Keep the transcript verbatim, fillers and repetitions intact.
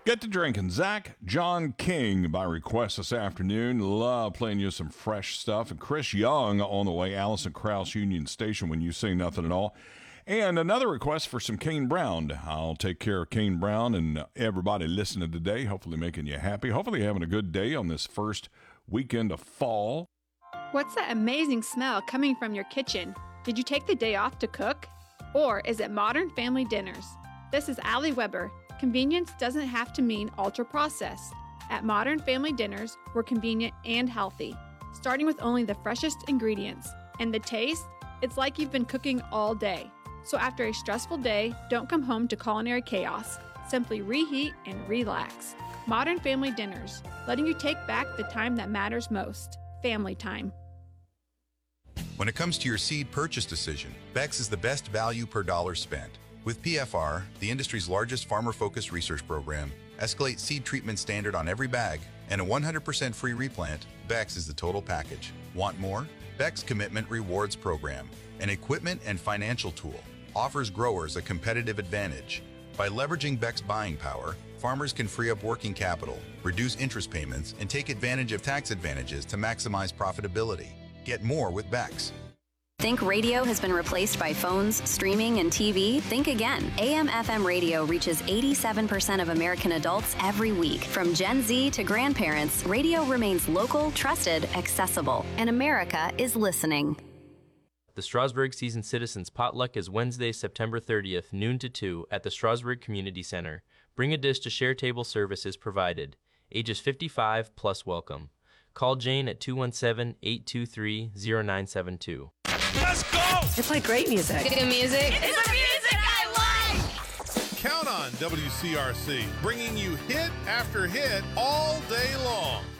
Get to drinking. Zach John King by request this afternoon. Love playing you some fresh stuff. And Chris Young on the way. Allison Krauss, Union Station, When You Say Nothing at All. And another request for some Kane Brown. I'll take care of Kane Brown and everybody listening today. Hopefully making you happy. Hopefully having a good day on this first weekend of fall. What's that amazing smell coming from your kitchen? Did you take the day off to cook? Or is it Modern Family Dinners? This is Allie Weber. Convenience doesn't have to mean ultra-processed. At Modern Family Dinners, we're convenient and healthy, starting with only the freshest ingredients. And the taste? It's like you've been cooking all day. So after a stressful day, don't come home to culinary chaos. Simply reheat and relax. Modern Family Dinners, letting you take back the time that matters most. Family time. When it comes to your seed purchase decision, Bex is the best value per dollar spent. With P F R, the industry's largest farmer-focused research program, Escalate seed treatment standard on every bag, and a one hundred percent free replant, Bex is the total package. Want more? Bex Commitment Rewards Program, an equipment and financial tool, offers growers a competitive advantage. By leveraging Bex buying power, farmers can free up working capital, reduce interest payments, and take advantage of tax advantages to maximize profitability. Get more with Bex. Think radio has been replaced by phones, streaming, and T V? Think again. A M F M radio reaches eighty-seven percent of American adults every week. From Gen Z to grandparents, radio remains local, trusted, accessible, and America is listening. The Strasburg Season Citizens Potluck is Wednesday, September thirtieth, noon to two, at the Strasburg Community Center. Bring a dish to share table services provided. Ages fifty-five plus welcome. Call Jane at two one seven, eight two three, zero nine seven two. Let's go! They play great music. Good music. It's the music I like! Count on W C R C, bringing you hit after hit all day long.